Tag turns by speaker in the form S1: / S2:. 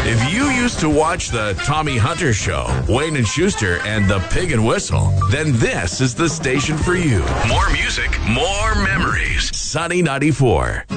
S1: If you used to watch the Tommy Hunter Show, Wayne and Schuster, and the Pig and Whistle, then this is the station for you. More music, more memories. Sunny 94.